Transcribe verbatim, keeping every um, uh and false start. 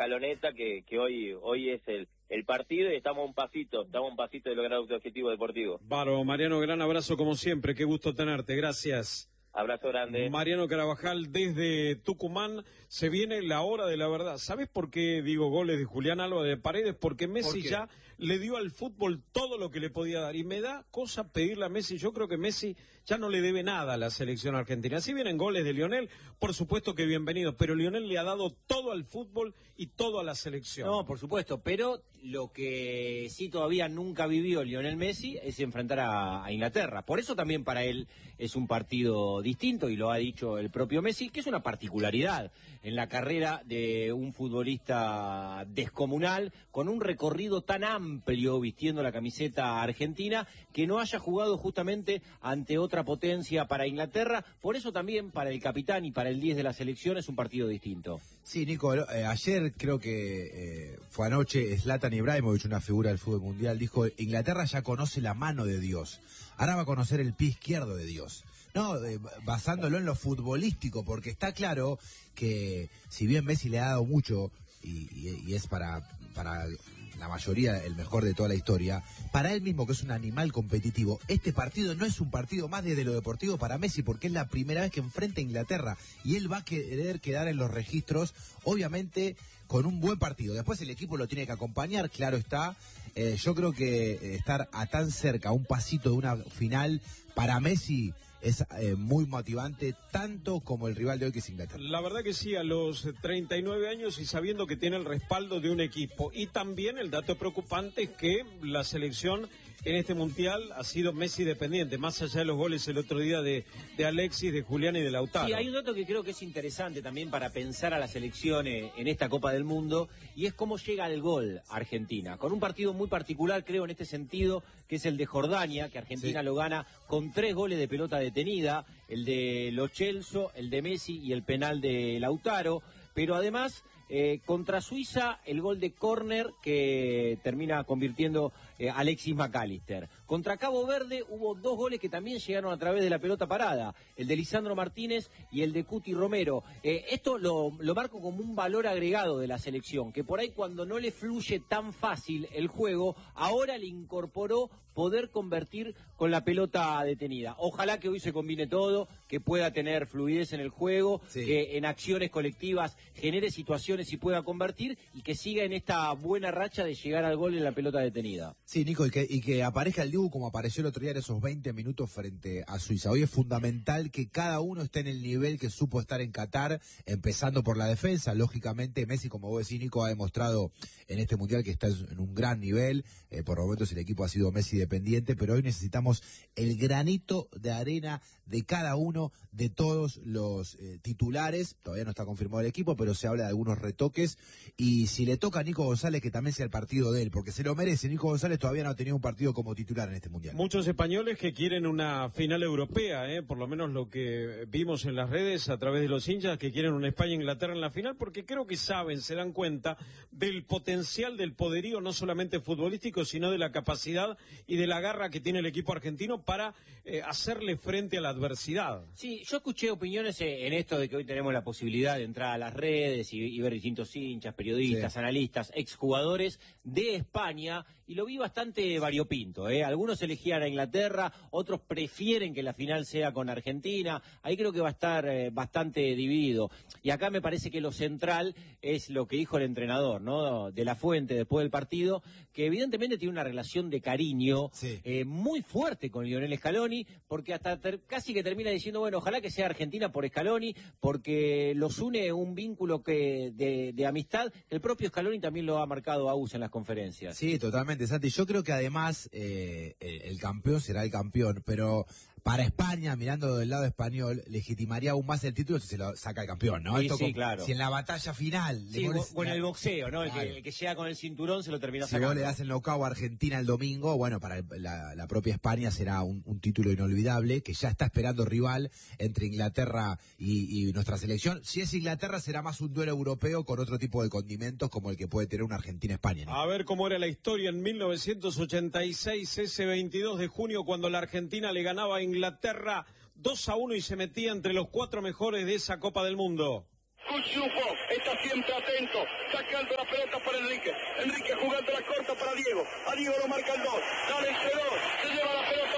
escaloneta que, que hoy hoy es el, el partido y estamos a un pasito, estamos a un pasito de lograr nuestro objetivo deportivo. Bárbaro, Mariano, gran abrazo como siempre, qué gusto tenerte, gracias. Abrazo grande. Mariano Carabajal desde Tucumán. Se viene la hora de la verdad. ¿Sabes por qué digo goles de Julián Álvarez de Paredes? Porque Messi ya le dio al fútbol todo lo que le podía dar. Y me da cosa pedirle a Messi. Yo creo que Messi ya no le debe nada a la selección argentina. Si vienen goles de Lionel, por supuesto que bienvenidos. Pero Lionel le ha dado todo al fútbol y todo a la selección. No, por supuesto. Pero lo que sí todavía nunca vivió Lionel Messi es enfrentar a, a Inglaterra. Por eso también para él es un partido distinto, y lo ha dicho el propio Messi, que es una particularidad en la carrera de un futbolista descomunal, con un recorrido tan amplio vistiendo la camiseta argentina, que no haya jugado justamente ante otra potencia para Inglaterra. Por eso también para el capitán y para el diez de la selección es un partido distinto. Sí, Nico, eh, ayer creo que eh, fue anoche, Zlatan Ibrahimovic, una figura del fútbol mundial, dijo: Inglaterra ya conoce la mano de Dios, ahora va a conocer el pie izquierdo de Dios. No, eh, basándolo en lo futbolístico, porque está claro que si bien Messi le ha dado mucho, y, y, y es para, para la mayoría el mejor de toda la historia, para él mismo, que es un animal competitivo, este partido no es un partido más desde lo deportivo para Messi, porque es la primera vez que enfrenta a Inglaterra, y él va a querer quedar en los registros, obviamente con un buen partido. Después el equipo lo tiene que acompañar, claro está. Eh, yo creo que eh, estar a tan cerca, a un pasito de una final, para Messi es eh, muy motivante, tanto como el rival de hoy, que es Inglaterra. La verdad que sí, a los treinta y nueve años y sabiendo que tiene el respaldo de un equipo. Y también el dato preocupante es que la selección en este mundial ha sido Messi dependiente, más allá de los goles el otro día de, de Alexis, de Julián y de Lautaro. Sí, hay un dato que creo que es interesante también para pensar a la selección en esta Copa del Mundo, y es cómo llega al gol Argentina, con un partido muy particular, creo, en este sentido, que es el de Jordania, que Argentina sí lo gana con tres goles de pelota detenida, el de Lo Celso, el de Messi y el penal de Lautaro, pero además eh, contra Suiza el gol de córner que termina convirtiendo eh, Alexis McAllister. Contra Cabo Verde hubo dos goles que también llegaron a través de la pelota parada, el de Lisandro Martínez y el de Cuti Romero. Eh, esto lo, lo marco como un valor agregado de la selección, que por ahí cuando no le fluye tan fácil el juego, ahora le incorporó poder convertir con la pelota detenida. Ojalá que hoy se combine todo, que pueda tener fluidez en el juego, sí, que en acciones colectivas genere situaciones y pueda convertir, y que siga en esta buena racha de llegar al gol en la pelota detenida. Sí, Nico, y que, y que aparezca el Dibu como apareció el otro día en esos veinte minutos frente a Suiza. Hoy es fundamental que cada uno esté en el nivel que supo estar en Qatar, empezando por la defensa. Lógicamente Messi, como vos decís, Nico, ha demostrado en este mundial que está en un gran nivel. Eh, por momentos el equipo ha sido Messi dependiente, pero hoy necesitamos el granito de arena de cada uno, de todos los eh, titulares. Todavía no está confirmado el equipo, pero se habla de algunos retoques, y si le toca a Nico González, que también sea el partido de él, porque se lo merece. Nico González todavía no ha tenido un partido como titular en este mundial. Muchos españoles que quieren una final europea, eh, por lo menos lo que vimos en las redes a través de los hinchas, que quieren una España-Inglaterra en la final, porque creo que saben, se dan cuenta del potencial, del poderío, no solamente futbolístico, sino de la capacidad y de la garra que tiene el equipo argentino para eh, hacerle frente a la adversidad. Sí, yo escuché opiniones en esto de que hoy tenemos la posibilidad de entrar a las redes y, y ver distintos hinchas, periodistas, sí, analistas, exjugadores de España, y lo vi bastante variopinto, ¿eh? Algunos elegían a Inglaterra, otros prefieren que la final sea con Argentina. Ahí creo que va a estar eh, bastante dividido. Y acá me parece que lo central es lo que dijo el entrenador, ¿no? De la Fuente después del partido, que evidentemente tiene una relación de cariño, sí, eh, muy fuerte con Lionel Scaloni, porque hasta ter- casi que termina diciendo, bueno, ojalá que sea Argentina por Scaloni, porque los une un vínculo que de, de amistad. El propio Scaloni también lo ha marcado a U S en las conferencias. Sí, totalmente, Santi. Yo creo que además eh, el campeón será el campeón, pero para España, mirando del lado español, legitimaría aún más el título si se lo saca el campeón, ¿no? Sí, Esto sí, con, claro. Si en la batalla final... Sí, pones, con la, el boxeo, ¿no? El, claro, que, el que llega con el cinturón se lo termina si sacando. Si vos le das el knockout a Argentina el domingo, bueno, para el, la, la propia España será un, un título inolvidable, que ya está esperando rival entre Inglaterra y, y nuestra selección. Si es Inglaterra, será más un duelo europeo con otro tipo de condimentos, como el que puede tener una Argentina-España, ¿no? A ver cómo era la historia en mil novecientos ochenta y seis, ese veintidós de junio, cuando la Argentina le ganaba a Inglaterra dos a uno y se metía entre los cuatro mejores de esa Copa del Mundo. Cuchufo está siempre atento, sacando la pelota para Enrique. Enrique jugando la corta para Diego. A Diego lo marca el dos. Dale el dos. Se lleva la pelota